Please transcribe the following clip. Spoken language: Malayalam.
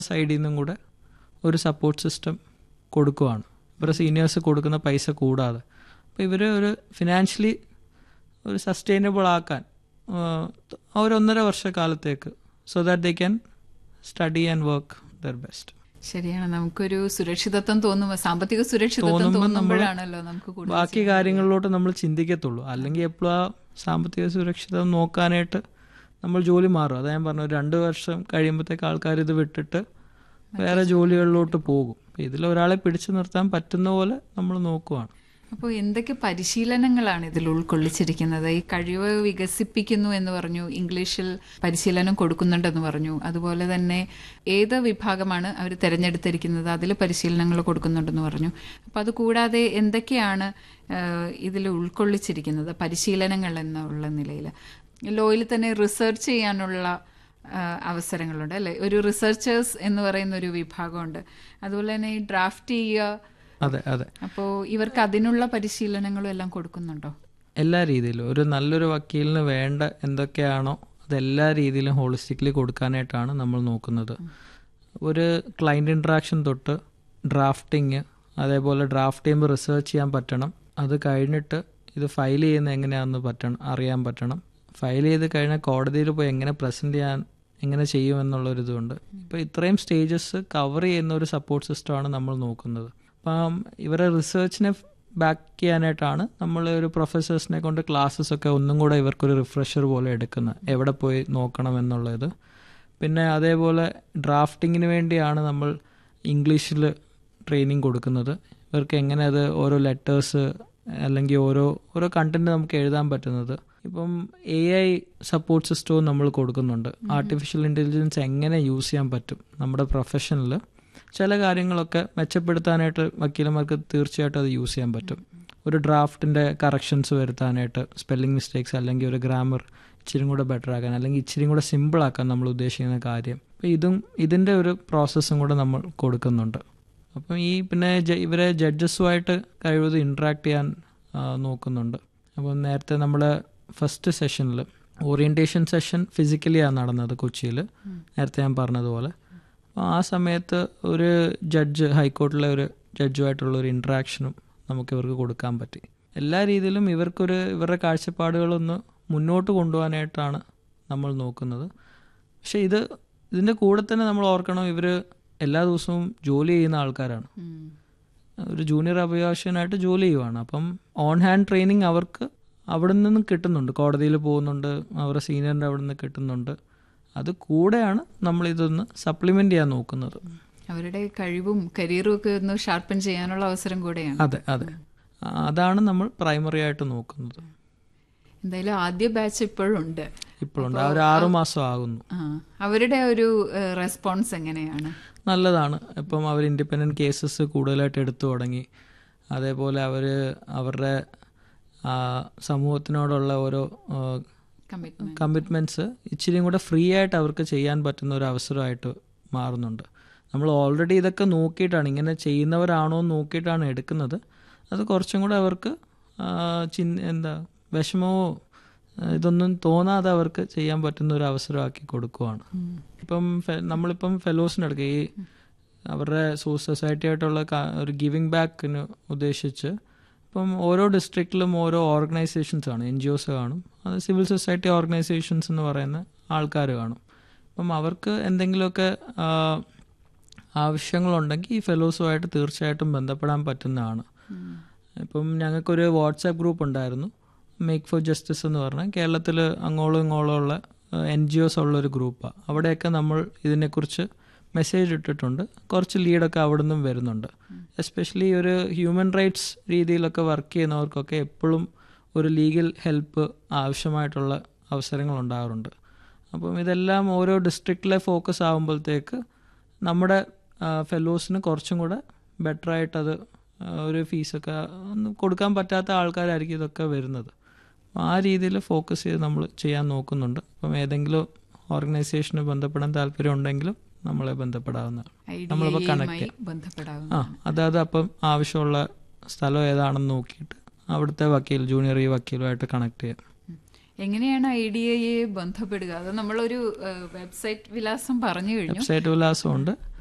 സൈഡിൽ നിന്നും കൂടെ ഒരു സപ്പോർട്ട് സിസ്റ്റം കൊടുക്കുവാണ്. ഇവരുടെ സീനിയേഴ്സ് കൊടുക്കുന്ന പൈസ കൂടാതെ. അപ്പോൾ ഇവർ ഒരു ഫിനാൻഷ്യലി ഒരു സസ്റ്റൈനബിൾ ആക്കാൻ ഒരു 1.5 വർഷക്കാലത്തേക്ക് so that they can study and work there best. ശരിയാണ്. നമുക്കൊരു സുരക്ഷിതത്വം തോന്നുമ്പോൾ, സാമ്പത്തിക സുരക്ഷിതത്വം തോന്നുമ്പോഴാണല്ലോ നമുക്ക് ബാക്കി കാര്യങ്ങളിലോട്ട് നമ്മൾ ചിന്തിക്കത്തുള്ളൂ. അല്ലെങ്കിൽ എപ്പോഴും ആ സാമ്പത്തിക സുരക്ഷിതം നോക്കാനായിട്ട് നമ്മൾ ജോലി മാറും. അതാ ഞാൻ പറഞ്ഞു, 2 വർഷം കഴിയുമ്പോഴത്തേക്ക് ആൾക്കാർ ഇത് വിട്ടിട്ട് വേറെ ജോലികളിലോട്ട് പോകും. ഇതിലൊരാളെ പിടിച്ചു നിർത്താൻ പറ്റുന്ന പോലെ നമ്മൾ നോക്കുവാണ്. അപ്പോൾ എന്തൊക്കെ പരിശീലനങ്ങളാണ് ഇതിൽ ഉൾക്കൊള്ളിച്ചിരിക്കുന്നത്? ഈ കഴിവ് വികസിപ്പിക്കുന്നു എന്ന് പറഞ്ഞു, ഇംഗ്ലീഷിൽ പരിശീലനം കൊടുക്കുന്നുണ്ടെന്ന് പറഞ്ഞു, അതുപോലെ തന്നെ ഏത് വിഭാഗമാണ് അവർ തിരഞ്ഞെടുത്തിരിക്കുന്നത് അതിൽ പരിശീലനങ്ങൾ കൊടുക്കുന്നുണ്ടെന്ന് പറഞ്ഞു. അപ്പോൾ അത് കൂടാതെ എന്തൊക്കെയാണ് ഇതിൽ ഉൾക്കൊള്ളിച്ചിരിക്കുന്നത് പരിശീലനങ്ങൾ എന്നുള്ള നിലയിൽ? ലോയിൽ തന്നെ റിസർച്ച് ചെയ്യാനുള്ള അവസരങ്ങളുണ്ട് അല്ലേ? ഒരു റിസർച്ചേഴ്സ് എന്ന് പറയുന്ന ഒരു വിഭാഗമുണ്ട്. അതുപോലെ തന്നെ ഈ ഡ്രാഫ്റ്റ് ചെയ്യുക. അതെ അതെ. അപ്പോൾ ഇവർക്ക് അതിനുള്ള പരിശീലനങ്ങളും എല്ലാം കൊടുക്കുന്നുണ്ടോ? എല്ലാ രീതിയിലും ഒരു നല്ലൊരു വക്കീലിന് വേണ്ട എന്തൊക്കെയാണോ അതെല്ലാ രീതിയിലും ഹോളിസ്റ്റിക്കലി കൊടുക്കാനായിട്ടാണ് നമ്മൾ നോക്കുന്നത്. ഒരു ക്ലയൻറ്റ് ഇൻട്രാക്ഷൻ തൊട്ട് ഡ്രാഫ്റ്റിങ്, അതേപോലെ ഡ്രാഫ്റ്റ് ചെയ്യുമ്പോൾ റിസർച്ച് ചെയ്യാൻ പറ്റണം. അത് കഴിഞ്ഞിട്ട് ഇത് ഫയൽ ചെയ്യുന്ന എങ്ങനെയാണെന്ന് അറിയാൻ പറ്റണം. ഫയൽ ചെയ്ത് കഴിഞ്ഞാൽ കോടതിയിൽ പോയി എങ്ങനെ പ്രസൻറ്റ് ചെയ്യാൻ എങ്ങനെ ചെയ്യുമെന്നുള്ളൊരിതുണ്ട്. ഇപ്പോൾ ഇത്രയും സ്റ്റേജസ് കവർ ചെയ്യുന്ന ഒരു സപ്പോർട്ട് സിസ്റ്റമാണ് നമ്മൾ നോക്കുന്നത്. അപ്പം ഇവരെ റിസർച്ചിനെ ബാക്ക് ചെയ്യാനായിട്ടാണ് നമ്മൾ ഒരു പ്രൊഫസേഴ്സിനെ കൊണ്ട് ക്ലാസ്സസ് ഒക്കെ ഒന്നും കൂടെ ഇവർക്കൊരു റിഫ്രഷർ പോലെ എടുക്കുന്നത്, എവിടെ പോയി നോക്കണം എന്നുള്ളത്. പിന്നെ അതേപോലെ ഡ്രാഫ്റ്റിങ്ങിന് വേണ്ടിയാണ് നമ്മൾ ഇംഗ്ലീഷിൽ ട്രെയിനിങ് കൊടുക്കുന്നത്. ഇവർക്ക് എങ്ങനെ അത് ഓരോ ലെറ്റേഴ്സ് അല്ലെങ്കിൽ ഓരോ കണ്ടന്റ് നമുക്ക് എഴുതാൻ പറ്റുന്നത്. ഇപ്പം AI സപ്പോർട്ട് സിസ്റ്റവും നമ്മൾ കൊടുക്കുന്നുണ്ട്. ആർട്ടിഫിഷ്യൽ ഇൻ്റലിജൻസ് എങ്ങനെ യൂസ് ചെയ്യാൻ പറ്റും നമ്മുടെ പ്രൊഫഷനിൽ, ചില കാര്യങ്ങളൊക്കെ മെച്ചപ്പെടുത്താനായിട്ട് വക്കീലന്മാർക്ക് തീർച്ചയായിട്ടും അത് യൂസ് ചെയ്യാൻ പറ്റും. ഒരു ഡ്രാഫ്റ്റിൻ്റെ കറക്ഷൻസ് വരുത്താനായിട്ട്, സ്പെല്ലിംഗ് മിസ്റ്റേക്സ് അല്ലെങ്കിൽ ഒരു ഗ്രാമർ ഇച്ചിരി കൂടെ ബെറ്റർ ആക്കാൻ അല്ലെങ്കിൽ ഇച്ചിരി കൂടെ സിമ്പിളാക്കാൻ നമ്മൾ ഉദ്ദേശിക്കുന്ന കാര്യം. അപ്പോൾ ഇതിൻ്റെ ഒരു പ്രോസസ്സും കൂടെ നമ്മൾ കൊടുക്കുന്നുണ്ട്. അപ്പം പിന്നെ ഇവരെ ജഡ്ജസുമായിട്ട് കഴിവത് ഇൻട്രാക്ട് ചെയ്യാൻ നോക്കുന്നുണ്ട്. അപ്പം നേരത്തെ നമ്മൾ ഫസ്റ്റ് സെഷനിൽ ഓറിയൻറ്റേഷൻ സെഷൻ ഫിസിക്കലിയാണ് നടന്നത് കൊച്ചിയിൽ, നേരത്തെ ഞാൻ പറഞ്ഞതുപോലെ. അപ്പോൾ ആ സമയത്ത് ഒരു ജഡ്ജ്, ഹൈക്കോർട്ടിലെ ഒരു ജഡ്ജുമായിട്ടുള്ളൊരു ഇൻട്രാക്ഷനും നമുക്ക് ഇവർക്ക് കൊടുക്കാൻ പറ്റി. എല്ലാ രീതിയിലും ഇവരുടെ കാഴ്ചപ്പാടുകളൊന്ന് മുന്നോട്ട് കൊണ്ടുപോകാനായിട്ടാണ് നമ്മൾ നോക്കുന്നത്. പക്ഷേ ഇതിൻ്റെ കൂടെ തന്നെ നമ്മൾ ഓർക്കണം, ഇവർ എല്ലാ ദിവസവും ജോലി ചെയ്യുന്ന ആൾക്കാരാണ്. ഒരു ജൂനിയർ അഭിഭാഷകനായിട്ട് ജോലി ചെയ്യുവാണ്. അപ്പം ഓൺ ഹാൻഡ് ട്രെയിനിങ് അവർക്ക് അവിടെ നിന്നും കിട്ടുന്നുണ്ട്. കോടതിയിൽ പോകുന്നുണ്ട്, അവരുടെ സീനിയറിൻ്റെ അവിടെ നിന്ന് കിട്ടുന്നുണ്ട്. അത് കൂടെയാണ് നമ്മളിതൊന്ന് സപ്ലിമെൻ്റ് ചെയ്യാൻ നോക്കുന്നത്. അവരുടെ കഴിവും കരിയറും ഒക്കെ ഒന്ന് ഷാർപ്പൻ ചെയ്യാനുള്ള അവസരം കൂടെയാണ്. അതെ അതെ, അതാണ് നമ്മൾ പ്രൈമറി ആയിട്ട് നോക്കുന്നത്. എന്തായാലും ആദ്യ ബാച്ച് ഇപ്പോഴുണ്ട്. ഒരു 6 മാസം ആകുന്നു. അവരുടെ ഒരു റെസ്പോൺസ് എങ്ങനെയാണ്? നല്ലതാണ്. ഇപ്പം അവർ ഇൻഡിപെൻഡൻറ്റ് കേസസ് കൂടുതലായിട്ട് എടുത്തു തുടങ്ങി. അതേപോലെ അവരുടെ സമൂഹത്തിനോടുള്ള ഓരോ കമ്മിറ്റ്മെൻറ്റ്സ് ഇച്ചിരിയും കൂടെ ഫ്രീ ആയിട്ട് അവർക്ക് ചെയ്യാൻ പറ്റുന്ന ഒരു അവസരമായിട്ട് മാറുന്നുണ്ട്. നമ്മൾ ഓൾറെഡി ഇതൊക്കെ നോക്കിയിട്ടാണ്, ഇങ്ങനെ ചെയ്യുന്നവരാണോ എന്ന് നോക്കിയിട്ടാണ് എടുക്കുന്നത്. അത് കുറച്ചും കൂടെ അവർക്ക് വിഷമമോ ഇതൊന്നും തോന്നാതെ അവർക്ക് ചെയ്യാൻ പറ്റുന്ന ഒരു അവസരമാക്കി കൊടുക്കുവാണ്. ഇപ്പം നമ്മളിപ്പം ഫെലോസിനെടുക്കുക, ഈ അവരുടെ സൊസൈറ്റി ആയിട്ടുള്ള ഒരു ഗിവിങ് ബാക്കിന് ഉദ്ദേശിച്ച് ഇപ്പം ഓരോ ഡിസ്ട്രിക്റ്റിലും ഓരോ ഓർഗനൈസേഷൻസ് കാണും, NGOs കാണും, അത് സിവിൽ സൊസൈറ്റി ഓർഗനൈസേഷൻസ് എന്ന് പറയുന്ന ആൾക്കാർ കാണും. അപ്പം അവർക്ക് എന്തെങ്കിലുമൊക്കെ ആവശ്യങ്ങളുണ്ടെങ്കിൽ ഈ ഫെലോസുമായിട്ട് തീർച്ചയായിട്ടും ബന്ധപ്പെടാൻ പറ്റുന്നതാണ്. ഇപ്പം ഞങ്ങൾക്കൊരു വാട്സാപ്പ് ഗ്രൂപ്പ് ഉണ്ടായിരുന്നു, മേക്ക് ഫോർ ജസ്റ്റിസ് എന്ന് പറഞ്ഞാൽ കേരളത്തിൽ അങ്ങോളം ഇങ്ങോളം ഉള്ള NGOs ഉള്ളൊരു ഗ്രൂപ്പാണ്. അവിടെയൊക്കെ നമ്മൾ ഇതിനെക്കുറിച്ച് മെസ്സേജ് ഇട്ടിട്ടുണ്ട്. കുറച്ച് ലീഡൊക്കെ അവിടെ നിന്നും വരുന്നുണ്ട്. എസ്പെഷ്യലി ഒരു ഹ്യൂമൻ റൈറ്റ്സ് രീതിയിലൊക്കെ വർക്ക് ചെയ്യുന്നവർക്കൊക്കെ എപ്പോഴും ഒരു ലീഗൽ ഹെൽപ്പ് ആവശ്യമായിട്ടുള്ള അവസരങ്ങൾ ഉണ്ടാകാറുണ്ട്. അപ്പം ഇതെല്ലാം ഓരോ ഡിസ്ട്രിക്റ്റിലെ ഫോക്കസ് ആകുമ്പോഴത്തേക്ക് നമ്മുടെ ഫെലോസിന് കുറച്ചും കൂടെ ബെറ്ററായിട്ടത് ഒരു ഫീസൊക്കെ കൊടുക്കാൻ പറ്റാത്ത ആൾക്കാരായിരിക്കും ഇതൊക്കെ വരുന്നത്. ആ രീതിയിൽ ഫോക്കസ് ചെയ്ത് നമ്മൾ ചെയ്യാൻ നോക്കുന്നുണ്ട്. അപ്പം ഏതെങ്കിലും ഓർഗനൈസേഷന് ബന്ധപ്പെടാൻ താല്പര്യം ഉണ്ടെങ്കിലും നമ്മളെ ബന്ധപ്പെടാവുന്നതാണ്. നമ്മളിപ്പോൾ കണക്ട് ചെയ്യാം. അതായത് അപ്പം ആവശ്യമുള്ള സ്ഥലം ഏതാണെന്ന് നോക്കിയിട്ട് അവിടുത്തെ വക്കീൽ, ജൂനിയർ വക്കീലുമായിട്ട് കണക്ട് ചെയ്യാം. എങ്ങനെയാണ് IDA ബന്ധപ്പെടുക? അത് നമ്മളൊരു വെബ്സൈറ്റ് വിലാസം പറഞ്ഞു കഴിഞ്ഞു. വെബ്സൈറ്റ് വിലാസമുണ്ട്.